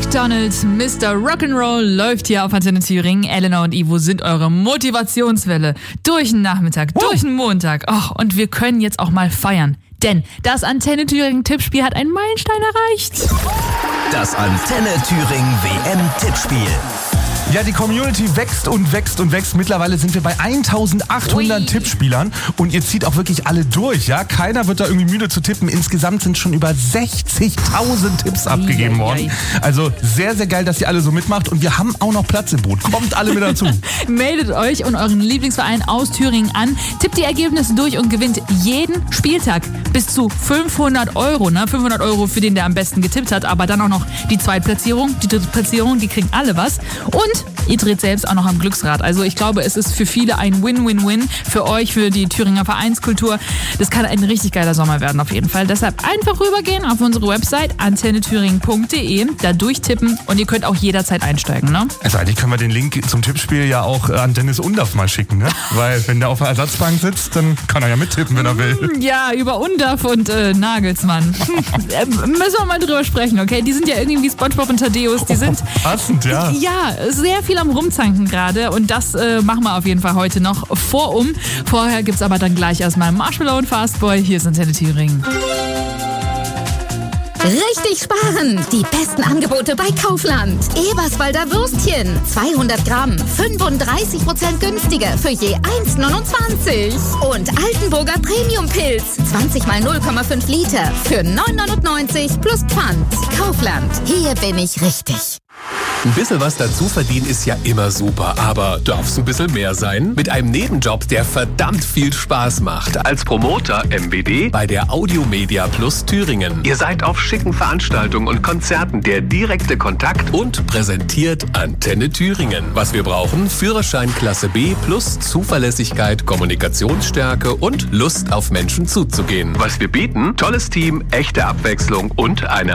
McDonald, Mr. Rock'n'Roll läuft hier auf Antenne Thüringen. Elena und Ivo sind eure Motivationswelle. Durch den Nachmittag, durch den Montag. Oh, und wir können jetzt auch mal feiern. Denn das Antenne Thüringen Tippspiel hat einen Meilenstein erreicht. Das Antenne Thüringen WM-Tippspiel. Ja, die Community wächst und wächst und wächst. Mittlerweile sind wir bei 1800 Tippspielern und ihr zieht auch wirklich alle durch, ja? Keiner wird da irgendwie müde zu tippen. Insgesamt sind schon über 60.000 Tipps abgegeben worden. Also sehr, sehr geil, dass ihr alle so mitmacht und wir haben auch noch Platz im Boot. Kommt alle mit dazu. Meldet euch und euren Lieblingsverein aus Thüringen an, tippt die Ergebnisse durch und gewinnt jeden Spieltag bis zu 500 Euro. Ne? 500 Euro für den, der am besten getippt hat, aber dann auch noch die Zweitplatzierung, die dritte Platzierung, die kriegen alle was. Und ihr dreht selbst auch noch am Glücksrad. Also ich glaube, es ist für viele ein Win-Win-Win. Für euch, für die Thüringer Vereinskultur. Das kann ein richtig geiler Sommer werden auf jeden Fall. Deshalb einfach rübergehen auf unsere Website antennethüringen.de, da durchtippen und ihr könnt auch jederzeit einsteigen. Ne? Also eigentlich können wir den Link zum Tippspiel ja auch an Dennis Undaff mal schicken. Ne? Weil wenn der auf der Ersatzbank sitzt, dann kann er ja mittippen, wenn er will. Ja, über Undaff und Nagelsmann. Müssen wir mal drüber sprechen, okay? Die sind ja irgendwie wie SpongeBob und Thaddeus. Die sind passend, ja. Ja, sehr viel am Rumzanken gerade und das machen wir auf jeden Fall heute noch Vorher gibt's aber dann gleich erstmal Marshmallow und Fastboy. Hier ist Antenne Thüringen. Richtig sparen! Die besten Angebote bei Kaufland. Eberswalder Würstchen, 200 Gramm, 35% günstiger für je 1,29. Und Altenburger Premium-Pilz, 20 mal 0,5 Liter für 9,99 plus Pfand. Kaufland, hier bin ich richtig. Ein bisschen was dazu verdienen ist ja immer super, aber darf's ein bisschen mehr sein? Mit einem Nebenjob, der verdammt viel Spaß macht. Als Promoter MBD bei der Audiomedia Plus Thüringen. Ihr seid auf schicken Veranstaltungen und Konzerten der direkte Kontakt und präsentiert Antenne Thüringen. Was wir brauchen? Führerschein Klasse B plus Zuverlässigkeit, Kommunikationsstärke und Lust auf Menschen zuzugehen. Was wir bieten? Tolles Team, echte Abwechslung und eine